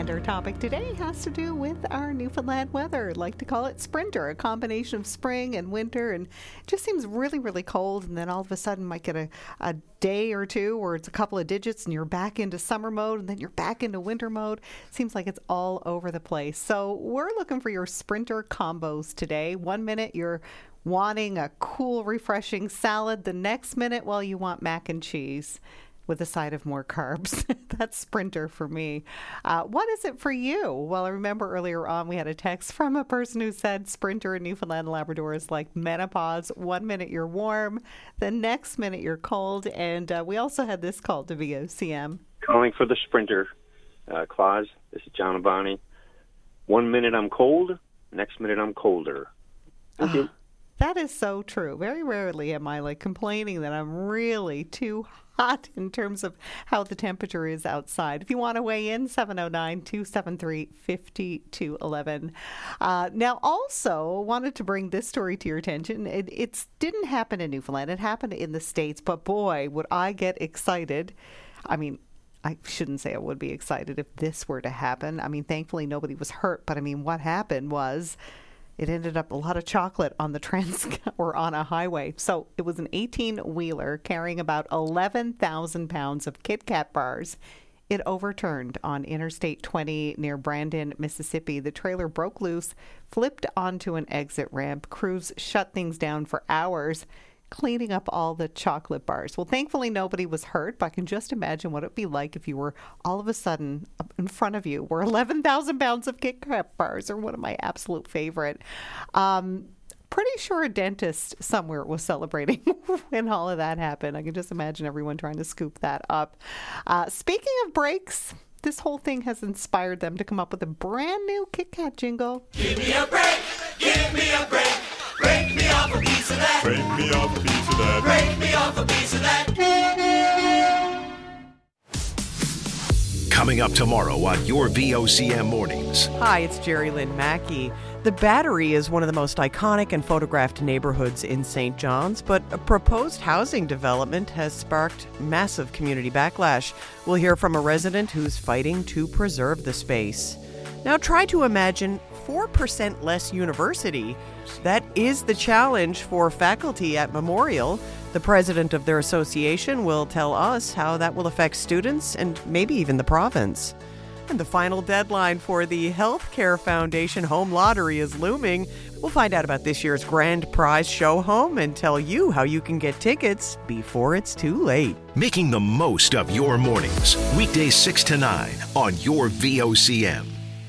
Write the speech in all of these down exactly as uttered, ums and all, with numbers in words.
And our topic today has to do with our Newfoundland weather. I'd like to call it Sprinter, a combination of spring and winter, and it just seems really, really cold, and then all of a sudden might get a, a day or two where it's a couple of digits and you're back into summer mode, and then you're back into winter mode. Seems like it's all over the place. So we're looking for your Sprinter combos today. One minute you're wanting a cool, refreshing salad. The next minute, well, you want mac and cheese with a side of more carbs. That's Sprinter for me. Uh, what is it for you? Well, I remember earlier on we had a text from a person who said Sprinter in Newfoundland and Labrador is like menopause. One minute you're warm, the next minute you're cold. And uh, we also had this call to V O C M. Calling for the Sprinter uh, clause. This is John Abani. One minute I'm cold, next minute I'm colder. Thank you. That is so true. Very rarely am I like complaining that I'm really too hot in terms of how the temperature is outside. If you want to weigh in, seven oh nine, two seven three, five two one one. Uh, now, also wanted to bring this story to your attention. It it's, didn't happen in Newfoundland. It happened in the States, but boy, would I get excited. I mean, I shouldn't say I would be excited if this were to happen. I mean, thankfully nobody was hurt, but I mean, what happened was it ended up a lot of chocolate on the trans or on a highway. So it was an eighteen-wheeler carrying about eleven thousand pounds of Kit Kat bars. It overturned on Interstate twenty near Brandon, Mississippi. The trailer broke loose, flipped onto an exit ramp. Crews shut things down for hours, cleaning up all the chocolate bars. Well, thankfully, nobody was hurt, but I can just imagine what it would be like if you were all of a sudden in front of you were eleven thousand pounds of Kit Kat bars, or one of my absolute favorite. Um, pretty sure a dentist somewhere was celebrating when all of that happened. I can just imagine everyone trying to scoop that up. Uh, speaking of breaks, this whole thing has inspired them to come up with a brand new Kit Kat jingle. Give me a break, give me a break. Break me off a piece of that. Break me off a piece of that. Break me off a piece of that. Coming up tomorrow on your V O C M Mornings. Hi, it's Jerry Lynn Mackey. The Battery is one of the most iconic and photographed neighborhoods in Saint John's, but a proposed housing development has sparked massive community backlash. We'll hear from a resident who's fighting to preserve the space. Now try to imagine four percent less university. That is the challenge for faculty at Memorial. The president of their association will tell us how that will affect students and maybe even the province. And the final deadline for the Healthcare Foundation Home Lottery is looming. We'll find out about this year's grand prize show home and tell you how you can get tickets before it's too late. Making the most of your mornings. Weekdays six to nine on your V O C M.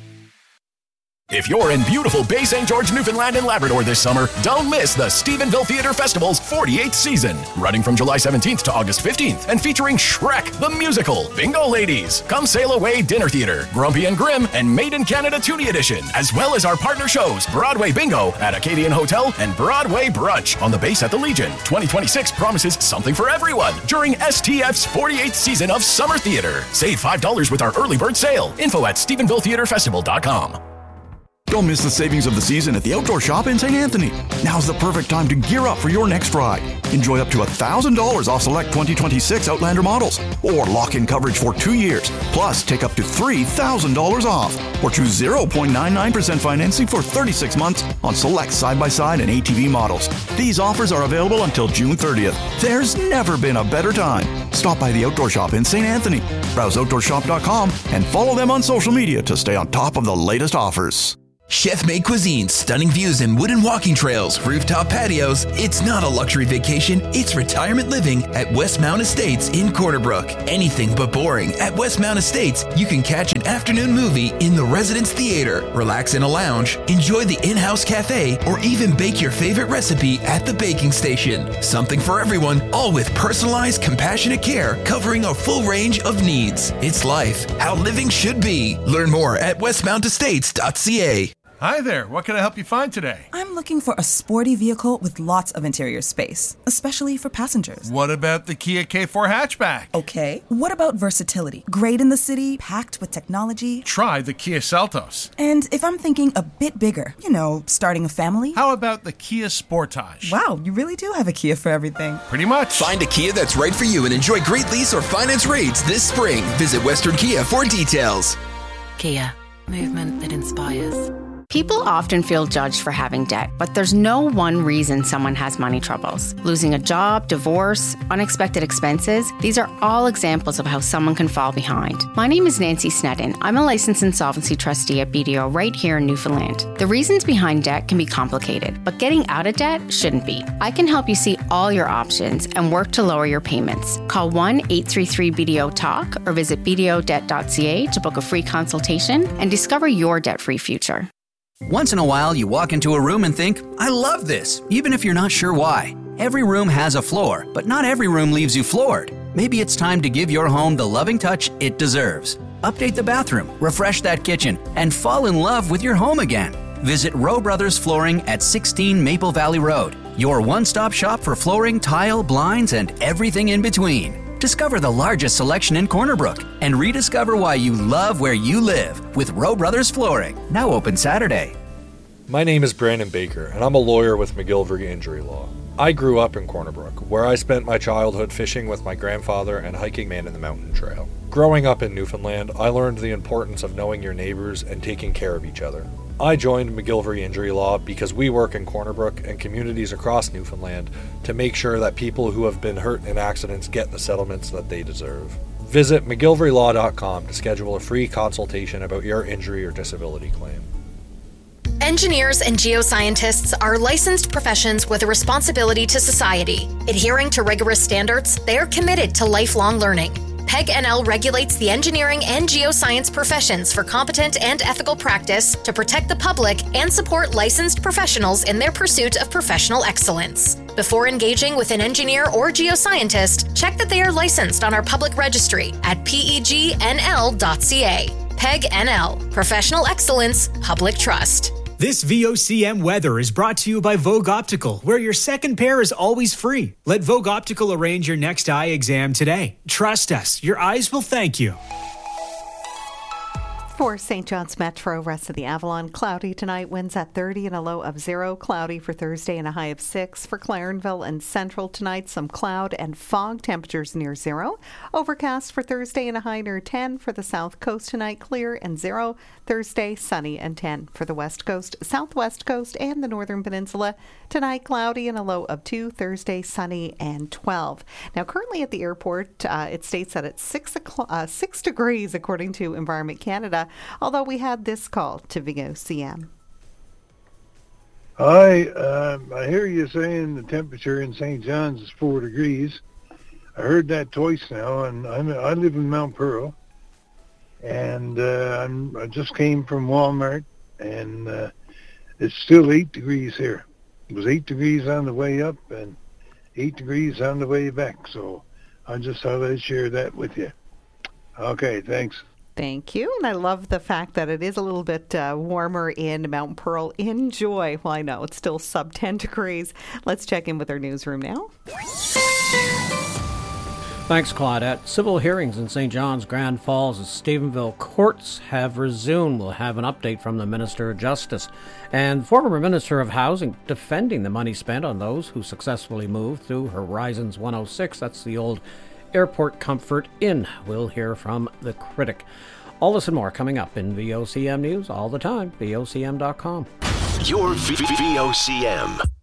If you're in beautiful Bay Saint George, Newfoundland and Labrador this summer, don't miss the Stephenville Theatre Festival's forty-eighth season. Running from July seventeenth to August fifteenth and featuring Shrek the Musical, Bingo Ladies, Come Sail Away Dinner Theater, Grumpy and Grim, and Made in Canada Toonie Edition, as well as our partner shows Broadway Bingo at Acadian Hotel and Broadway Brunch on the base at the Legion. twenty twenty-six promises something for everyone during S T F's forty-eighth season of Summer Theater. Save five dollars with our early bird sale. Info at stephenville theatre festival dot com. Don't miss the savings of the season at the Outdoor Shop in Saint Anthony. Now's the perfect time to gear up for your next ride. Enjoy up to one thousand dollars off select twenty twenty-six Outlander models, or lock in coverage for two years. Plus, take up to three thousand dollars off, or choose zero point nine nine percent financing for thirty-six months on select side-by-side and A T V models. These offers are available until June thirtieth. There's never been a better time. Stop by the Outdoor Shop in Saint Anthony. Browse outdoor shop dot com and follow them on social media to stay on top of the latest offers. Chef-made cuisine, stunning views and wooden walking trails, rooftop patios. It's not a luxury vacation, it's retirement living at Westmount Estates in Corner Brook. Anything but boring. At Westmount Estates, you can catch an afternoon movie in the Residence Theater, relax in a lounge, enjoy the in-house cafe, or even bake your favorite recipe at the baking station. Something for everyone, all with personalized, compassionate care covering a full range of needs. It's life, how living should be. Learn more at westmount estates dot c a. Hi there, what can I help you find today? I'm looking for a sporty vehicle with lots of interior space, especially for passengers. What about the Kia K four hatchback? Okay. What about versatility? Great in the city, packed with technology. Try the Kia Seltos. And if I'm thinking a bit bigger, you know, starting a family? How about the Kia Sportage? Wow, you really do have a Kia for everything. Pretty much. Find a Kia that's right for you and enjoy great lease or finance rates this spring. Visit Western Kia for details. Kia, movement that inspires. People often feel judged for having debt, but there's no one reason someone has money troubles. Losing a job, divorce, unexpected expenses, these are all examples of how someone can fall behind. My name is Nancy Sneddon. I'm a licensed insolvency trustee at B D O right here in Newfoundland. The reasons behind debt can be complicated, but getting out of debt shouldn't be. I can help you see all your options and work to lower your payments. Call one eight three three B D O talk or visit b d o debt dot c a to book a free consultation and discover your debt-free future. Once in a while, you walk into a room and think, I love this, even if you're not sure why. Every room has a floor, but not every room leaves you floored. Maybe it's time to give your home the loving touch it deserves. Update the bathroom, refresh that kitchen, and fall in love with your home again. Visit Rowe Brothers Flooring at sixteen Maple Valley Road, your one-stop shop for flooring, tile, blinds, and everything in between. Discover the largest selection in Corner Brook and rediscover why you love where you live with Rowe Brothers Flooring. Now open Saturday. My name is Brandon Baker, and I'm a lawyer with McGillivray Injury Law. I grew up in Corner Brook, where I spent my childhood fishing with my grandfather and hiking Man in the Mountain Trail. Growing up in Newfoundland, I learned the importance of knowing your neighbors and taking care of each other. I joined McGillivray Injury Law because we work in Corner Brook and communities across Newfoundland to make sure that people who have been hurt in accidents get the settlements that they deserve. Visit mcgillivray law dot com to schedule a free consultation about your injury or disability claim. Engineers and geoscientists are licensed professions with a responsibility to society. Adhering to rigorous standards, they are committed to lifelong learning. P E G N L regulates the engineering and geoscience professions for competent and ethical practice to protect the public and support licensed professionals in their pursuit of professional excellence. Before engaging with an engineer or geoscientist, check that they are licensed on our public registry at p e g n l dot c a. P E G N L, Professional Excellence, Public Trust. This V O C M weather is brought to you by Vogue Optical, where your second pair is always free. Let Vogue Optical arrange your next eye exam today. Trust us, your eyes will thank you. For Saint John's Metro, rest of the Avalon, cloudy tonight, winds at thirty and a low of zero. Cloudy for Thursday and a high of six. For Clarenville and Central tonight, some cloud and fog, temperatures near zero. Overcast for Thursday and a high near ten. For the South Coast tonight, clear and zero. Thursday, sunny and ten. For the West Coast, Southwest Coast, and the Northern Peninsula, tonight cloudy and a low of two. Thursday, sunny and twelve. Now, currently at the airport, uh, it states that it's six, o'clock, uh, six degrees according to Environment Canada. Although we had this call to V O C M. Hi, um, I hear you saying the temperature in Saint John's is four degrees. I heard that twice now, and I'm, I live in Mount Pearl, and uh, I'm, I just came from Walmart, and uh, it's still eight degrees here. It was eight degrees on the way up and eight degrees on the way back, so I just thought I'd share that with you. Okay, thanks. Thank you. And I love the fact that it is a little bit uh, warmer in Mount Pearl. Enjoy. Well, I know it's still sub ten degrees. Let's check in with our newsroom now. Thanks, Claudette. Civil hearings in Saint John's, Grand Falls, and Stephenville courts have resumed. We'll have an update from the Minister of Justice. And former Minister of Housing defending the money spent on those who successfully moved through Horizons one oh six. That's the old Airport Comfort Inn. We'll hear from the critic. All this and more coming up in V O C M News all the time, V O C M dot com. Your V O C M.